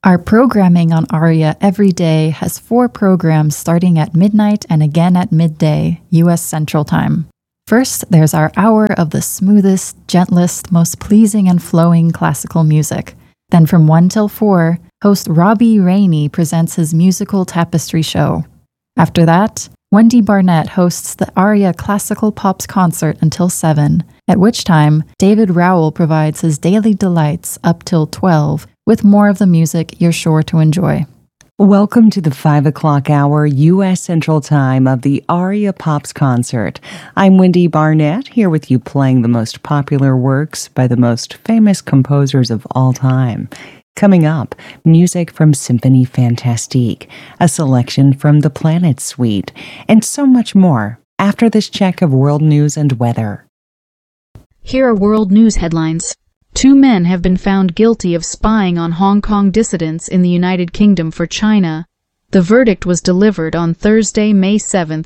Our programming on ARIA every day has 4 programs starting at midnight and again at midday, U.S. Central Time. First, there's our hour of the smoothest, gentlest, most pleasing and flowing classical music. Then from 1 till 4, host Robbie Rainey presents his musical tapestry show. After that, Wendy Barnett hosts the ARIA Classical Pops concert until 7, at which time David Rowell provides his daily delights up till 12, with more of the music you're sure to enjoy. Welcome to the 5 o'clock hour U.S. Central Time of the ARIA Pops concert. I'm Wendy Barnett, here with you playing the most popular works by the most famous composers of all time. Coming up, music from Symphonie Fantastique, a selection from the Planet Suite, and so much more after this check of world news and weather. Here are world news headlines. 2 men have been found guilty of spying on Hong Kong dissidents in the United Kingdom for China. The verdict was delivered on Thursday, May 7,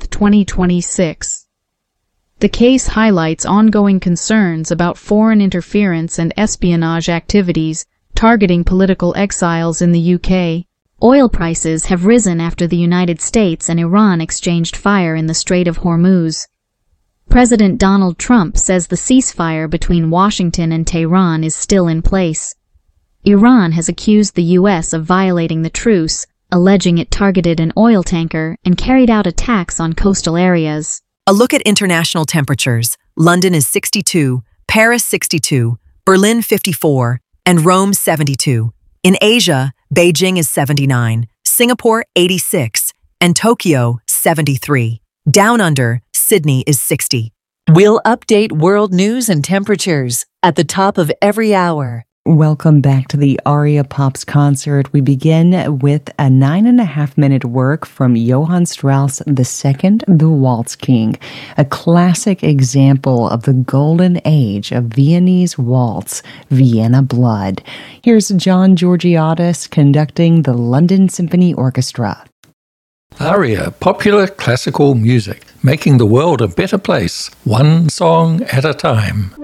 2026. The case highlights ongoing concerns about foreign interference and espionage activities targeting political exiles in the UK. Oil prices have risen after the United States and Iran exchanged fire in the Strait of Hormuz. President Donald Trump says the ceasefire between Washington and Tehran is still in place. Iran has accused the U.S. of violating the truce, alleging it targeted an oil tanker and carried out attacks on coastal areas. A look at international temperatures. London is 62, Paris 62, Berlin 54, and Rome 72. In Asia, Beijing is 79, Singapore 86, and Tokyo 73. Down under, Sydney is 60. We'll update world news and temperatures at the top of every hour. Welcome back to the ARIA Pops concert. We begin with a 9.5-minute work from Johann Strauss II, the Waltz King, a classic example of the golden age of Viennese waltz, Vienna Blood. Here's John Georgiadis conducting the London Symphony Orchestra. ARIA, popular classical music, making the world a better place, one song at a time.